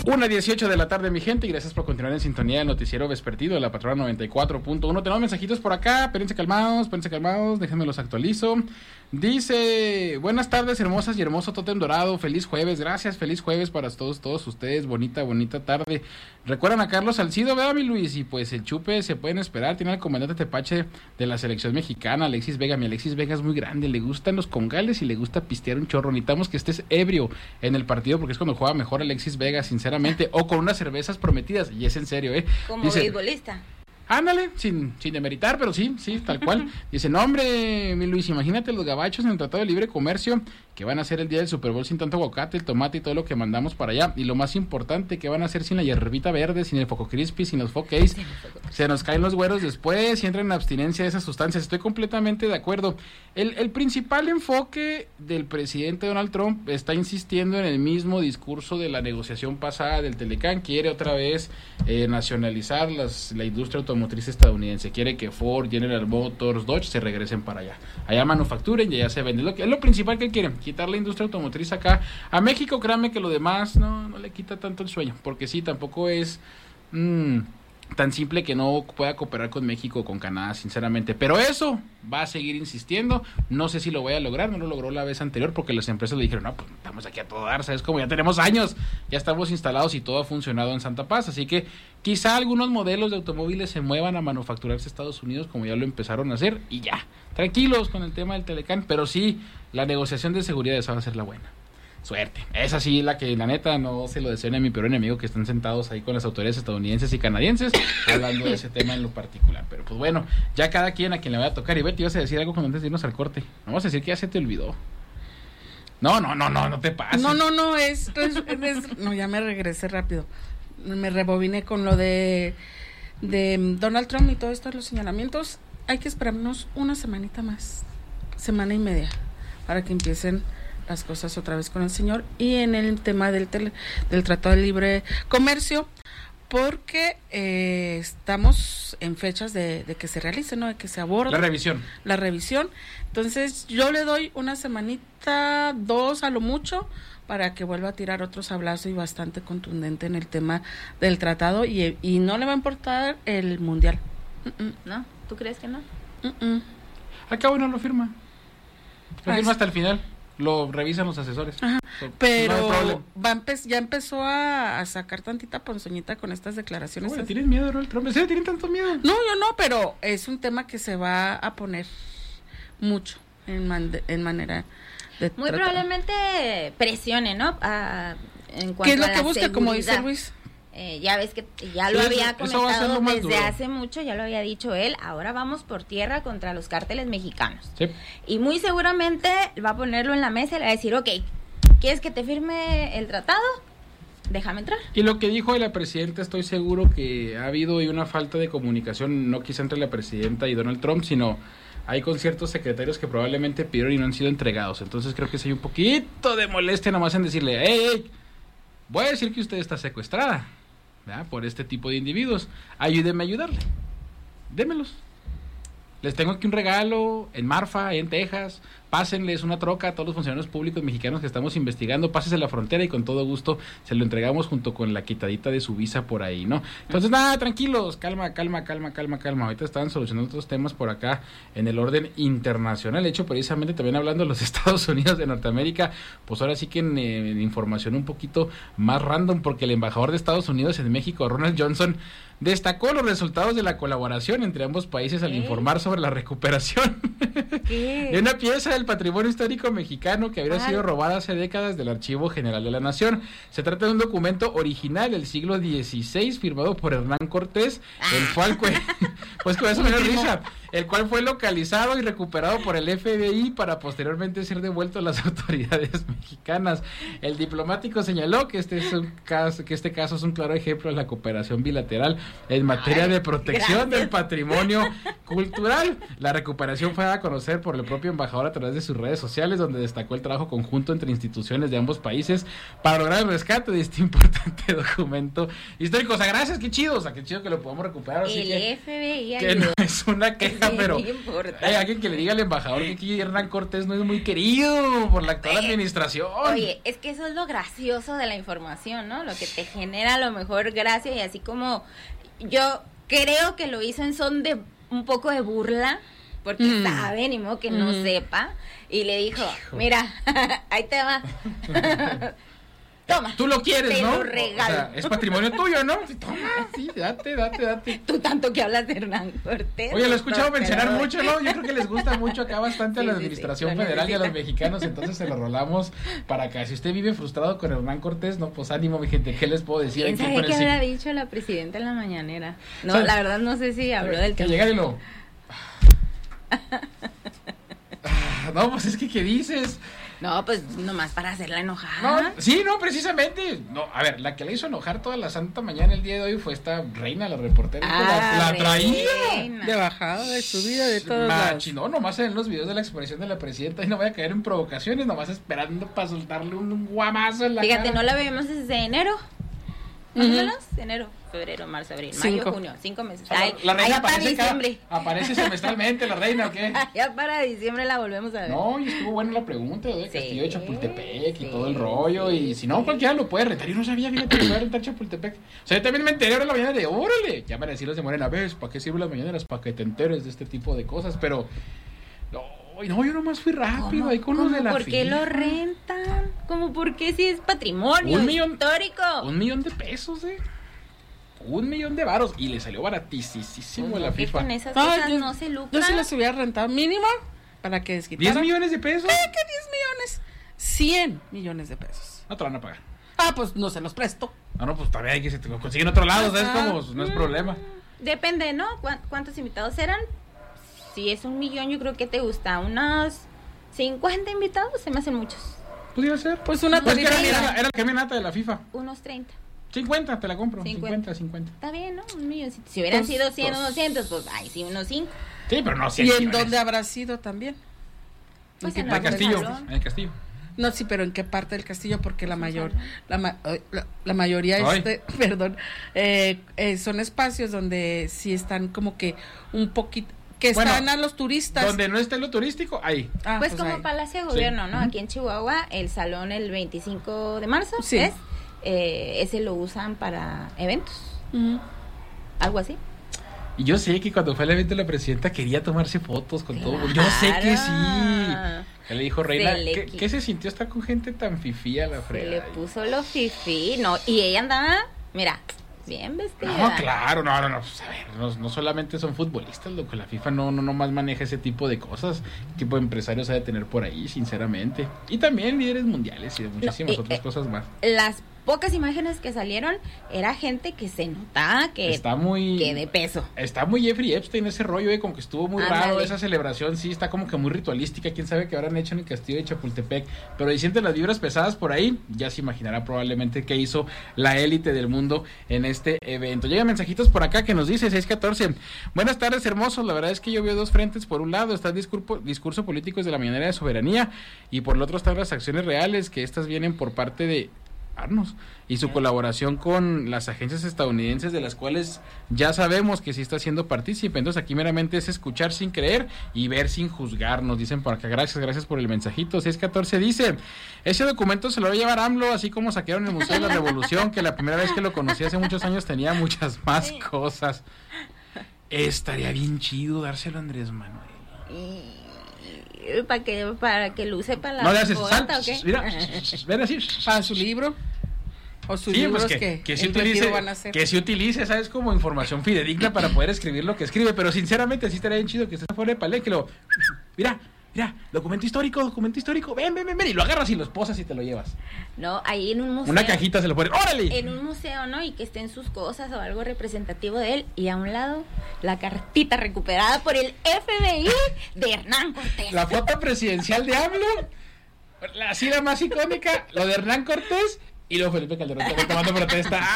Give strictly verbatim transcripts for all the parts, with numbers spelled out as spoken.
una dieciocho de la tarde, mi gente, y gracias por continuar en sintonía del noticiero vespertino de la Patrona noventa y cuatro punto uno. Tenemos mensajitos por acá, espérense calmados, espérense calmados, déjenme los actualizo. Dice, buenas tardes, hermosas y hermoso Tótem Dorado, feliz jueves, gracias, feliz jueves para todos, todos ustedes, bonita, bonita tarde. Recuerdan a Carlos Salcido, ¿verdad, mi Luis? Y pues el chupe se pueden esperar, tiene al comandante Tepache de la selección mexicana, Alexis Vega. Mi Alexis Vega es muy grande, le gustan los congales y le gusta pistear un chorro. Necesitamos que estés ebrio en el partido porque es cuando juega mejor Alexis Vega, sinceramente, o con unas cervezas prometidas, y es en serio, ¿eh? Como Dice, beisbolista. Ándale, sin, sin demeritar, pero sí, sí, tal cual. Dice, no hombre, mi Luis, imagínate los gabachos en el Tratado de Libre Comercio, que van a hacer el día del Super Bowl sin tanto aguacate, el tomate y todo lo que mandamos para allá. Y lo más importante, que van a hacer sin la hierbita verde, sin el Foco Crispy, sin los Focays. Se nos caen los güeros después y entran en abstinencia de esas sustancias. Estoy completamente de acuerdo. El, el principal enfoque del presidente Donald Trump está insistiendo en el mismo discurso de la negociación pasada del Telecán. Quiere otra vez eh, nacionalizar las, la industria automotriz estadounidense. Quiere que Ford, General Motors, Dodge se regresen para allá. Allá manufacturen y allá se venden. Lo que, es lo principal que quieren, quitar la industria automotriz acá. A México, créanme que lo demás no, no le quita tanto el sueño. Porque sí, tampoco es... Mmm, tan simple que no pueda cooperar con México o con Canadá, sinceramente. Pero eso va a seguir insistiendo. No sé si lo voy a lograr. No lo logró la vez anterior porque las empresas le dijeron, no, pues estamos aquí a todo dar, ¿sabes? Como ya tenemos años, ya estamos instalados y todo ha funcionado en Santa Paz. Así que quizá algunos modelos de automóviles se muevan a manufacturarse en Estados Unidos como ya lo empezaron a hacer y ya. Tranquilos con el tema del Telecán, pero sí, la negociación de seguridad esa va a ser la buena. Suerte. Esa sí, la que la neta no se lo deseo a mi peor enemigo, que están sentados ahí con las autoridades estadounidenses y canadienses hablando de ese tema en lo particular. Pero pues bueno, ya cada quien a quien le vaya a tocar. Y Betty, ibas a decir algo cuando antes de irnos al corte. Vamos a decir que ya se te olvidó. No, no, no, no, no te pases. No, no, no, es, es, es no, ya me regresé rápido. Me rebobiné con lo de de Donald Trump y todo esto, los señalamientos. Hay que esperarnos una semanita más, semana y media, para que empiecen las cosas otra vez con el señor. Y en el tema del tele, del Tratado de Libre Comercio, porque eh, estamos en fechas de, de que se realice, ¿no? De que se aborde la revisión. La revisión. Entonces yo le doy una semanita, dos a lo mucho, para que vuelva a tirar otro sablazo y bastante contundente en el tema del tratado, y, y no le va a importar el mundial. Uh-uh. ¿No? ¿Tú crees que no? Uh-uh. Al cabo no lo firma. Lo Ah, firma sí. hasta el final. Lo revisan los asesores. Ajá, So, pero no hay problema. va a empe- ya empezó a, a sacar tantita ponzoñita con estas declaraciones. Oye, ¿tienes miedo, Donald Trump? ¿En serio tienen tanto miedo? No, yo no, pero es un tema que se va a poner mucho en, man- en manera de Muy tratar. probablemente presione, ¿no? A, en cuanto ¿Qué es lo a que la busca, como dice seguridad. Luis? Eh, ya ves que ya Sí, lo eso- había eso va a ser comentado lo más desde duro. hace mucho, ya lo había dicho él, ahora vamos por tierra contra los cárteles mexicanos. Sí. Y muy seguramente va a ponerlo en la mesa y le va a decir, ok, ¿quieres que te firme el tratado? Déjame entrar. Y lo que dijo la presidenta, estoy seguro que ha habido hoy una falta de comunicación, no quizá entre la presidenta y Donald Trump, sino hay con ciertos secretarios que probablemente pidieron y no han sido entregados. Entonces creo que sí hay un poquito de molestia nomás en decirle, hey, hey, voy a decir que usted está secuestrada, ¿verdad? Por este tipo de individuos. Ayúdeme a ayudarle. Démelos. Les tengo aquí un regalo en Marfa, en Texas. Pásenles una troca a todos los funcionarios públicos mexicanos que estamos investigando. Pásense la frontera y con todo gusto se lo entregamos junto con la quitadita de su visa por ahí, ¿no? Entonces, nada, tranquilos, calma, calma, calma, calma, calma. Ahorita están solucionando otros temas por acá en el orden internacional. De hecho, precisamente también hablando de los Estados Unidos de Norteamérica, pues ahora sí que en, eh, en información un poquito más random, porque el embajador de Estados Unidos en México, Ronald Johnson, destacó los resultados de la colaboración entre ambos países al ¿Qué? informar sobre la recuperación ¿Qué? de una pieza del patrimonio histórico mexicano que habría Ay. sido robada hace décadas del Archivo General de la Nación. Se trata de un documento original del siglo dieciséis firmado por Hernán Cortés, el cual fue, pues con eso me da risa, el cual fue localizado y recuperado por el F B I para posteriormente ser devuelto a las autoridades mexicanas. El diplomático señaló que este es un caso, que este caso es un claro ejemplo de la cooperación bilateral en materia Ay, de protección gracias. del patrimonio cultural. La recuperación fue dada a conocer por el propio embajador a través de sus redes sociales, donde destacó el trabajo conjunto entre instituciones de ambos países para lograr el rescate de este importante documento histórico. O sea, gracias, qué chido, o sea, qué chido que lo podamos recuperar. Así El que, F B I que ayudó. no es una queja sea, pero hay alguien que le diga al embajador que aquí Hernán Cortés no es muy querido por la actual Oye, administración. Oye, es que eso es lo gracioso de la información, ¿no? Lo que te genera a lo mejor gracia y así como yo creo que lo hizo en son de un poco de burla, porque mm. sabe, ni modo que mm. no sepa, y le dijo, Hijo. mira, ahí te va. Toma. Tú lo quieres, te ¿no? Lo regalo. O sea, es patrimonio tuyo, ¿no? Toma, sí, date, date, date. Tú tanto que hablas de Hernán Cortés. Oye, lo he escuchado mencionar pero... mucho, ¿no? Yo creo que les gusta mucho acá bastante sí, a la administración sí, sí, federal y a los mexicanos, entonces se lo rolamos para acá. Si usted vive frustrado con Hernán Cortés, no, pues ánimo, mi gente, ¿qué les puedo decir? ¿Quién sabe qué habrá dicho la presidenta en la mañanera? No, o sea, la verdad no sé si habló del tema. Que llega y lo... No, pues es que, ¿qué dices? No, pues nomás para hacerla enojar. No, sí, no, precisamente. No, a ver, la que la hizo enojar toda la santa mañana el día de hoy fue esta reina, la reportera. Ah, la, la traía. De bajada, de subida, de todo. Machi, no, nomás en los videos de la expresión de la presidenta y no voy a caer en provocaciones, nomás esperando para soltarle un, un guamazo en la Fíjate, cara. no la vemos desde enero. Más o menos, enero, febrero, marzo, abril, mayo, Cinco. junio, cinco meses. O sea, Ay, la reina allá para aparece, diciembre. cada, aparece semestralmente la reina, ¿o qué? Ya para diciembre la volvemos a ver. No, y estuvo buena la pregunta de Sí, Castillo de Chapultepec sí, y todo el rollo, y si no, cualquiera lo puede rentar. Yo no sabía, fíjate, que puede rentar Chapultepec. O sea, yo también me enteré ahora en la mañana de, órale, ya van a decir los de Morena, ¿ves? ¿Para qué sirven las mañaneras? Para que te enteres de este tipo de cosas, pero... No, no, yo nomás fui rápido ahí con los de la ¿Por qué fila. lo rentan? ¿Cómo por qué si es patrimonio Un millón- histórico? Un millón de pesos, eh. Un millón de varos. Y le salió baratísimo Pues la no, que FIFA. con esas Ay, cosas yo- no se lucra. Yo sí las hubiera rentado mínimo para que desquitaran. ¿diez millones de pesos? ¿Qué? ¿Qué diez millones? cien millones de pesos. No te lo van a pagar. Ah, pues no se los presto. No, no, pues también hay que se te lo consiguen en otro lado, ¿sabes? Ajá. Como, no es problema. Depende, ¿no? ¿Cuán- ¿Cuántos invitados eran? Si es un millón, yo creo que te gusta. Unos cincuenta invitados, se me hacen muchos. Pudiera ser. Pues una Pues que era, tarifa. era, era la caminata de la FIFA. Unos treinta. cincuenta, te la compro. cincuenta. cincuenta, cincuenta. Está bien, ¿no? Un millón. Si, si hubieran Pues, sido cien o pues. doscientos, pues, ay, sí, unos cinco. Sí, pero no cien ¿Y en millones. dónde habrá sido también? Pues qué en En el parte del castillo. salón. En el castillo. No, sí, pero ¿en qué parte del castillo? Porque la Pues mayor, un salón. la, ma- ay, la, la mayoría, Ay. este, perdón, eh, eh, son espacios donde sí están como que un poquito, que Bueno, están a los turistas. Donde no esté lo turístico, ahí. Ah, Pues como ahí. Palacio de Gobierno, Sí. ¿no? Ujú. Aquí en Chihuahua, el salón el veinticinco de marzo, Sí. ¿es? Eh, ese lo usan para eventos, Ujú. algo así. Y yo sé que cuando fue el evento la presidenta quería tomarse fotos con todo. Yo sé que sí. Claro. Él le dijo, Reina, Se le ¿qué, qui- ¿qué se sintió estar con gente tan fifí a la Se le fregada? puso lo fifí, no, y ella andaba, mira, bien vestida. No, claro, no, no, no, pues, a ver, no, no solamente son futbolistas, loco, la FIFA no, no nomás maneja ese tipo de cosas, qué tipo de empresarios ha de tener por ahí, sinceramente. Y también líderes mundiales y de muchísimas y, otras eh, cosas más. Las pocas imágenes que salieron era gente que se notaba que, Está muy... que de peso. Está muy Jeffrey Epstein ese rollo, eh, como que estuvo muy Ándale. raro esa celebración, sí, está como que muy ritualística, quién sabe qué habrán hecho en el castillo de Chapultepec, pero y sienten las vibras pesadas por ahí, ya se imaginará probablemente qué hizo la élite del mundo en este evento. Llegan mensajitos por acá que nos dice seis catorce, buenas tardes hermosos, la verdad es que yo veo dos frentes, por un lado está el discurso, discurso político de la mañanera de soberanía, y por el otro están las acciones reales, que estas vienen por parte de Arnos y su colaboración con las agencias estadounidenses, de las cuales ya sabemos que sí está siendo partícipe. Entonces aquí meramente es escuchar sin creer y ver sin juzgar, nos dicen por acá. Gracias, gracias por el mensajito. seis catorce dice, ese documento se lo va a llevar AMLO, así como saquearon el Museo de la Revolución, que la primera vez que lo conocí hace muchos años tenía muchas más cosas. Estaría bien chido dárselo a Andrés Manuel. ¿Para que, para que lo use para la No le haces fogata, sal, o qué? mira, ven así. Para su libro. O sus Sí, libros pues que, que, que, se en retiro utilice, van a hacer. que se utilice, ¿sabes? Como información fidedigna para poder escribir lo que escribe, pero sinceramente sí estaría bien chido que esté fuera de palé, que lo... Mira, mira, documento histórico, documento histórico, ven, ven, ven, ven, y lo agarras y lo esposas y te lo llevas. No, ahí en un museo. Una cajita se lo ponen, ¡órale! En un museo, ¿no? Y que estén sus cosas o algo representativo de él. Y a un lado, la cartita recuperada por el F B I de Hernán Cortés. La foto presidencial de AMLO, la así la más icónica, lo de Hernán Cortés, y luego Felipe Calderón también tomando protesta. ¡Ah!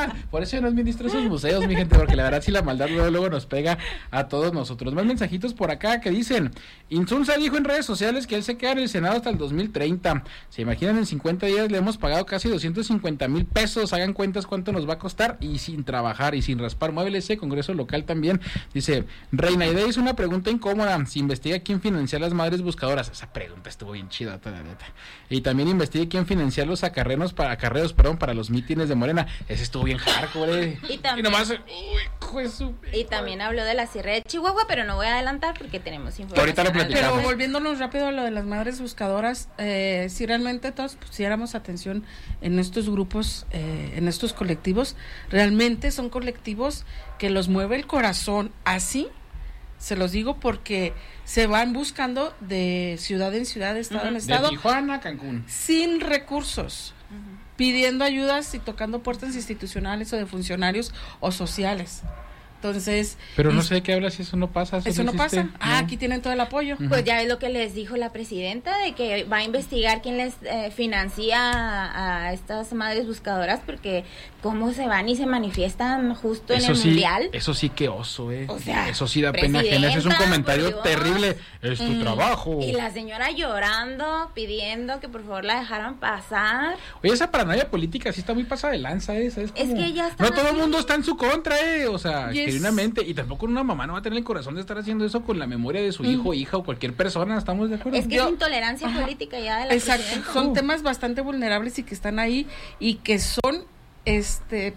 Por eso yo no administro esos museos, mi gente, porque la verdad si la maldad luego, luego nos pega a todos nosotros. Más mensajitos por acá que dicen, Insulza dijo en redes sociales que él se queda en el Senado hasta el dos mil treinta. Se imaginan, en cincuenta días le hemos pagado casi doscientos cincuenta mil pesos, hagan cuentas cuánto nos va a costar, y sin trabajar y sin raspar muebles, ese Congreso local también. Dice, Reina Ide hizo una pregunta incómoda, si investiga quién financia a las madres buscadoras. Esa pregunta estuvo bien chida, la neta. Y también investigue quién financia los acarreos para acarreos, perdón, para los mítines de Morena. Ese estuvo bien hardcore. Y también, y nomás, uy, Jesús, y también habló de la Sierra de Chihuahua, pero no voy a adelantar porque tenemos información. Ahorita lo platicamos. Pero volviéndonos rápido a lo de las madres buscadoras, eh, si realmente todos pusiéramos atención en estos grupos, eh, en estos colectivos, realmente son colectivos que los mueve el corazón. Así se los digo porque se van buscando de ciudad en ciudad, de estado uh-huh. en estado, de Tijuana a Cancún, sin recursos, uh-huh. pidiendo ayudas y tocando puertas institucionales o de funcionarios o sociales. Entonces, pero no sé de qué hablas si eso no pasa. Eso, eso no, no pasa. No. Ah, aquí tienen todo el apoyo. Uh-huh. Pues ya es lo que les dijo la presidenta, de que va a investigar quién les eh, financia a, a estas madres buscadoras, porque cómo se van y se manifiestan justo eso en el sí, mundial. Eso sí, qué oso, eh. O sea, eso sí da pena ajena. Ese es un comentario terrible. Es tu mm. trabajo. Y la señora llorando, pidiendo que por favor la dejaran pasar. Oye, esa paranoia política sí está muy pasada de lanza, eh. ¿Sabes cómo? Es que ya está. No todo el mundo está en su contra, eh. O sea, yes. genuinamente, y tampoco una mamá no va a tener el corazón de estar haciendo eso con la memoria de su hijo, mm. hija o cualquier persona, ¿estamos de acuerdo? Es que Yo, es intolerancia ajá, política ya de la exacto, presidenta. Son uh. temas bastante vulnerables y que están ahí y que son este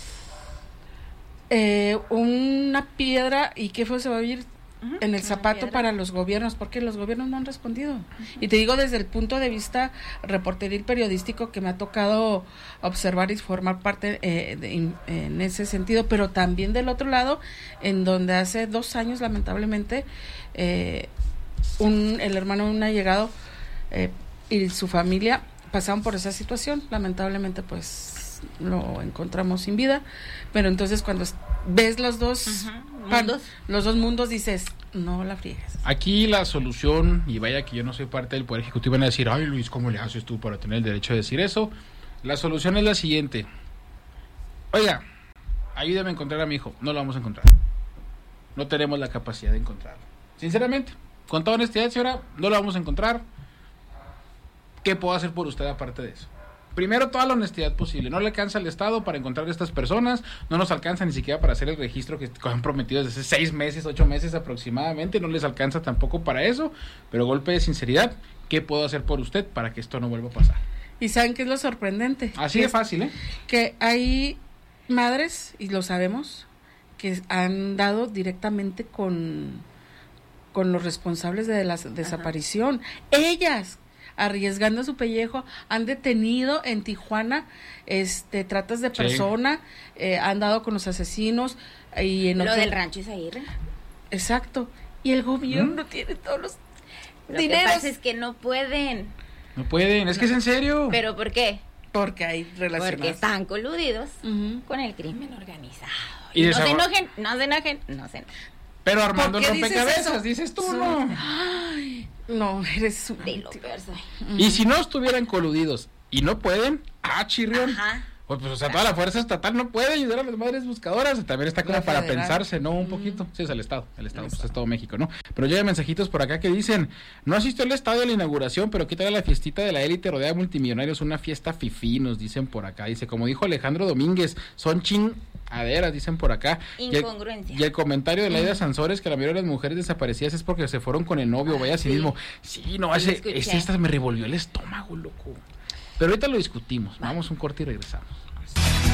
eh, una piedra, y qué feo se va a oír uh-huh. en el zapato para los gobiernos, porque los gobiernos no han respondido. Uh-huh. Y te digo desde el punto de vista reporteril periodístico que me ha tocado observar y formar parte eh, de, in, en ese sentido, pero también del otro lado, en donde hace dos años lamentablemente eh, un el hermano de un allegado eh, y su familia pasaron por esa situación. Lamentablemente pues lo encontramos sin vida, pero entonces cuando ves los dos uh-huh. pan, ¿mundos? los dos mundos, dices, no la friegues. Aquí la solución, y vaya que yo no soy parte del Poder Ejecutivo, van a decir, ay Luis, ¿cómo le haces tú para tener el derecho de decir eso? La solución es la siguiente: oiga, ayúdame a encontrar a mi hijo. No lo vamos a encontrar, no tenemos la capacidad de encontrarlo, sinceramente, con toda honestidad, señora, no lo vamos a encontrar. ¿Qué puedo hacer por usted aparte de eso? Primero, toda la honestidad posible. No le alcanza al Estado para encontrar a estas personas, no nos alcanza ni siquiera para hacer el registro que han prometido desde hace seis meses, ocho meses aproximadamente, no les alcanza tampoco para eso, pero golpe de sinceridad, ¿qué puedo hacer por usted para que esto no vuelva a pasar? ¿Y saben qué es lo sorprendente? Así de fácil, ¿eh? Que hay madres, y lo sabemos, que han dado directamente con, con los responsables de la desaparición. Ajá. Ellas, arriesgando su pellejo, han detenido en Tijuana este tratas de persona, sí. eh, han dado con los asesinos y en lo otro... del rancho Izaguirre. Exacto. Y el gobierno ¿Mm? tiene todos los lo dineros. Lo que pasa es que no pueden. No pueden, es que es en serio. ¿Pero por qué? Porque hay relaciones. Porque están coludidos uh-huh. con el crimen organizado. Y no se enojen, no se enojen, no se enojen. Pero armando el rompecabezas, dices tú, ¿no? Ay, no, eres un... Y si no estuvieran coludidos y no pueden, ah, chirrión. Ajá. Pues, pues, o sea, toda la fuerza estatal no puede ayudar a las madres buscadoras. También está como para pensarse, ¿no? Un poquito. Sí, es el Estado. El Estado, el pues Estado. Es todo México, ¿no? Pero llegan mensajitos por acá que dicen, no asistió el Estado a la inauguración, pero ¿qué tal la fiestita de la élite rodeada de multimillonarios? Una fiesta fifí, nos dicen por acá. Dice, como dijo Alejandro Domínguez, son chingaderas, dicen por acá. Incongruencia. Y el, y el comentario de Laida Sansores, que la mayoría de las mujeres desaparecidas es porque se fueron con el novio, vaya sí mismo. Sí, no, ese, ese, esta me revolvió el estómago, loco. Pero ahorita lo discutimos. Vamos un corte y regresamos.